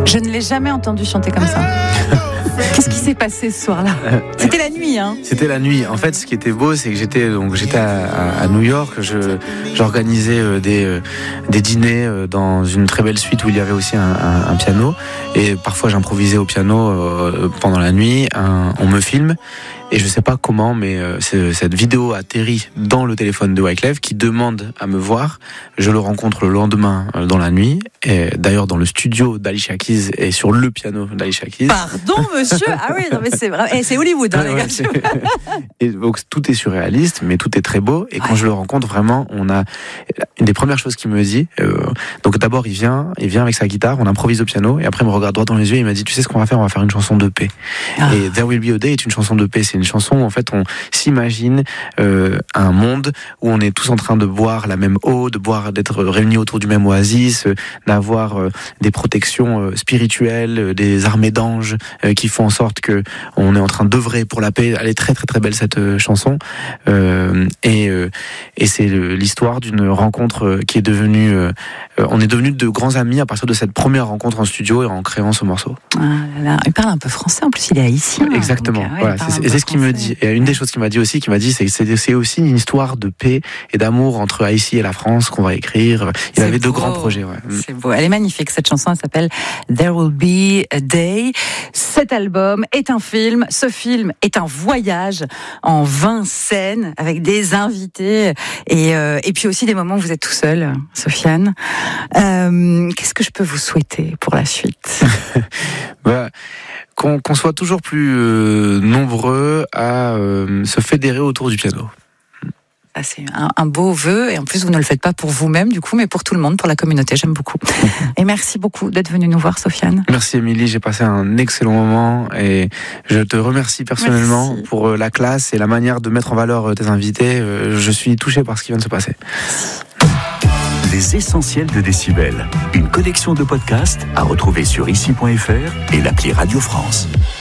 Je ne l'ai jamais entendu chanter comme ça. Qu'est-ce qui s'est passé ce soir-là ? C'était la nuit, hein ? C'était la nuit. En fait, ce qui était beau, c'est que j'étais à New York. J'organisais des dîners dans une très belle suite où il y avait aussi un piano. Et parfois, j'improvisais au piano pendant la nuit. On me filme. Et je sais pas comment, mais cette vidéo atterrit dans le téléphone de Wyclef qui demande à me voir. Je le rencontre le lendemain dans la nuit, et d'ailleurs dans le studio d'Alicia Keys et sur le piano d'Alicia Keys. Pardon, monsieur. Ah oui, non mais c'est vrai. Et c'est Hollywood, hein, les gars. Et donc tout est surréaliste, mais tout est très beau. Et quand je le rencontre, vraiment, on a une des premières choses qu'il me dit. Donc d'abord, il vient avec sa guitare, on improvise au piano, et après il me regarde droit dans les yeux, et il m'a dit, tu sais ce qu'on va faire ? On va faire une chanson de paix. Et There Will Be a Day est une chanson de paix. C'est une chanson où en fait on s'imagine un monde où on est tous en train de boire la même eau, d'être réunis autour du même oasis, d'avoir des protections spirituelles, des armées d'anges qui font en sorte que on est en train d'œuvrer pour la paix. Elle est très très très belle cette chanson, et c'est l'histoire d'une rencontre qui est devenue on est devenus de grands amis à partir de cette première rencontre en studio et en créant ce morceau. Ah là là. Il parle un peu français en plus, il est haïtien. Exactement. Donc, voilà, c'est ce qu'il me dit. Et une des choses qu'il m'a dit aussi, c'est que c'est aussi une histoire de paix et d'amour entre Haïti et la France qu'on va écrire. Il avait de grands projets. Ouais. C'est beau. Elle est magnifique cette chanson. Elle s'appelle There Will Be a Day. Cet album est un film. Ce film est un voyage en 20 scènes avec des invités et puis aussi des moments où vous êtes tout seul, Sofiane. Qu'est-ce que je peux vous souhaiter pour la suite ? Qu'on soit toujours plus nombreux à se fédérer autour du piano. Ah, c'est un beau vœu, et en plus vous ne le faites pas pour vous-même du coup, mais pour tout le monde, pour la communauté. J'aime beaucoup. Et merci beaucoup d'être venu nous voir, Sofiane. Merci Émilie, j'ai passé un excellent moment et je te remercie personnellement pour la classe et la manière de mettre en valeur tes invités. Je suis touché par ce qui vient de se passer. Les essentiels de Décibel, une collection de podcasts à retrouver sur ici.fr et l'appli Radio France.